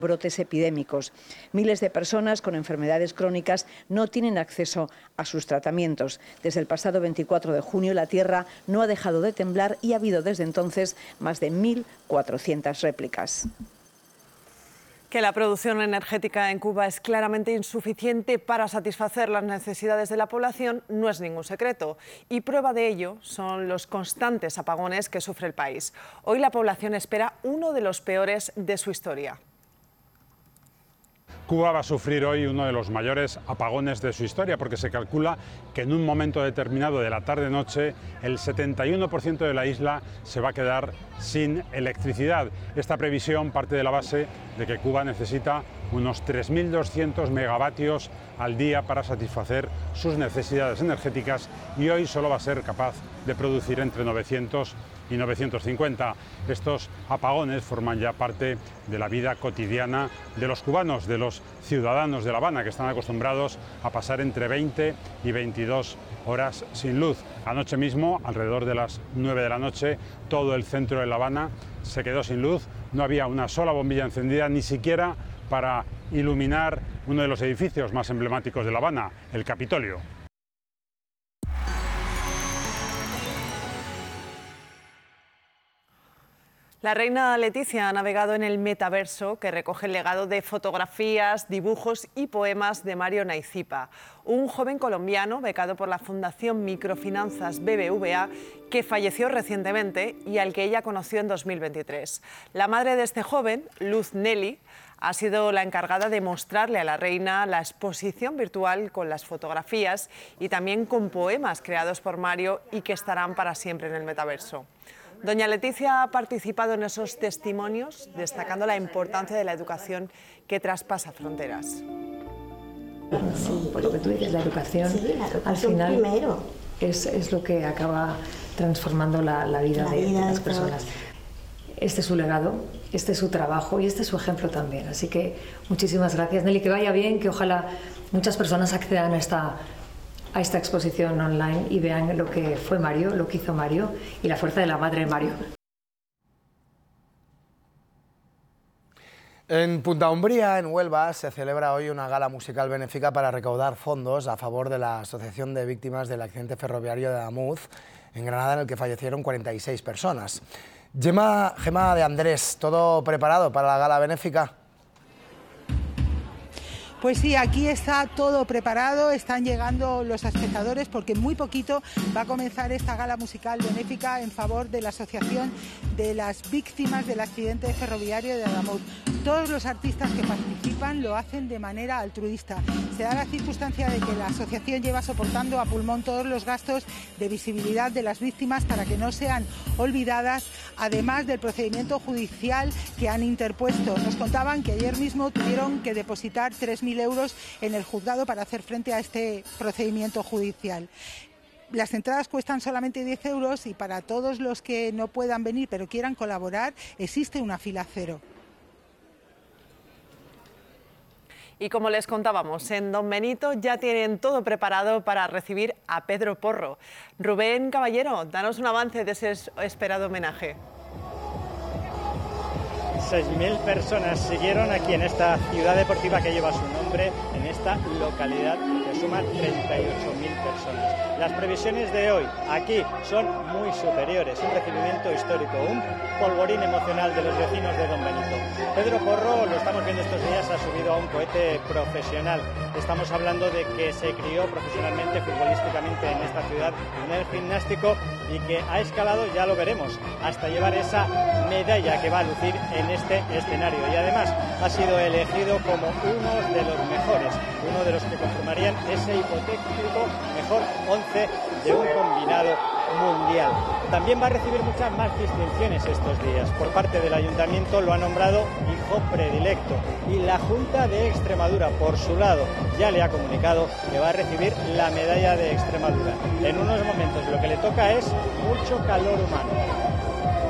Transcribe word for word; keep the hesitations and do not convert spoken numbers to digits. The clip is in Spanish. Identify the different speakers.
Speaker 1: brotes epidémicos. Miles de personas con enfermedades crónicas no tienen acceso a sus tratamientos. Desde el pasado veinticuatro de junio la tierra no ha dejado de temblar y ha habido desde entonces más de mil cuatrocientas réplicas.
Speaker 2: Que la producción energética en Cuba es claramente insuficiente para satisfacer las necesidades de la población no es ningún secreto, y prueba de ello son los constantes apagones que sufre el país. Hoy la población espera uno de los peores de su historia.
Speaker 3: Cuba va a sufrir hoy uno de los mayores apagones de su historia, porque se calcula que en un momento determinado de la tarde-noche el setenta y uno por ciento de la isla se va a quedar sin electricidad. Esta previsión parte de la base de que Cuba necesita unos tres mil doscientos megavatios al día para satisfacer sus necesidades energéticas, y hoy solo va a ser capaz de producir entre novecientos y novecientos cincuenta. Estos apagones forman ya parte de la vida cotidiana de los cubanos, de los ciudadanos de La Habana, que están acostumbrados a pasar entre veinte y veintidós horas sin luz. Anoche mismo, alrededor de las nueve de la noche, todo el centro de La Habana se quedó sin luz. No había una sola bombilla encendida, ni siquiera para iluminar uno de los edificios más emblemáticos de La Habana, el Capitolio.
Speaker 2: La reina Leticia ha navegado en el metaverso, que recoge el legado de fotografías, dibujos y poemas de Mario Naicipa, un joven colombiano becado por la Fundación Microfinanzas B B V A, que falleció recientemente y al que ella conoció en dos mil veintitrés. La madre de este joven, Luz Nelly, ha sido la encargada de mostrarle a la reina la exposición virtual con las fotografías y también con poemas creados por Mario y que estarán para siempre en el metaverso. Doña Leticia ha participado en esos testimonios, destacando la importancia de la educación que traspasa fronteras.
Speaker 4: Sí, por lo que tú dices, la educación,
Speaker 5: sí, la educación
Speaker 4: al final
Speaker 5: primero.
Speaker 4: Es, es lo que acaba transformando la, la vida,
Speaker 5: La
Speaker 4: de,
Speaker 5: vida
Speaker 4: de las
Speaker 5: de
Speaker 4: personas. Este es su legado, este es su trabajo y este es su ejemplo también. Así que muchísimas gracias, Nelly, que vaya bien, que ojalá muchas personas accedan a esta a esta exposición online y vean lo que fue Mario, lo que hizo Mario y la fuerza de la madre de Mario.
Speaker 6: En Punta Umbría, en Huelva, se celebra hoy una gala musical benéfica para recaudar fondos a favor de la Asociación de Víctimas del Accidente Ferroviario de Adamuz, en Granada, en el que fallecieron cuarenta y seis personas. Gemma, Gemma de Andrés, ¿todo preparado para la gala benéfica?
Speaker 7: Pues sí, aquí está todo preparado, están llegando los espectadores porque muy poquito va a comenzar esta gala musical benéfica en favor de la Asociación de las Víctimas del Accidente Ferroviario de Adamuz. Todos los artistas que participan lo hacen de manera altruista. Se da la circunstancia de que la asociación lleva soportando a pulmón todos los gastos de visibilidad de las víctimas para que no sean olvidadas, además del procedimiento judicial que han interpuesto. Nos contaban que ayer mismo tuvieron que depositar tres mil euros en el juzgado para hacer frente a este procedimiento judicial. Las entradas cuestan solamente diez euros y para todos los que no puedan venir pero quieran colaborar existe una fila cero.
Speaker 2: Y como les contábamos, en Don Benito ya tienen todo preparado para recibir a Pedro Porro. Rubén Caballero, danos un avance de ese esperado homenaje.
Speaker 8: seis mil personas siguieron aquí en esta ciudad deportiva que lleva su nombre, en esta localidad que suma treinta y ocho mil personas. Las previsiones de hoy aquí son muy superiores, un recibimiento histórico, un polvorín emocional de los vecinos de Don Benito. Pedro Porro, lo estamos viendo estos días, ha subido a un cohete profesional. Estamos hablando de que se crió profesionalmente, futbolísticamente en esta ciudad, en el gimnástico, y que ha escalado, ya lo veremos, hasta llevar esa medalla que va a lucir en este escenario. Y además ha sido elegido como uno de los mejores, uno de los que conformarían ese hipotético mejor once de un combinado mundial. También va a recibir muchas más distinciones estos días. Por parte del ayuntamiento lo ha nombrado hijo predilecto y la Junta de Extremadura, por su lado, ya le ha comunicado que va a recibir la medalla de Extremadura. En unos momentos lo que le toca es mucho calor humano.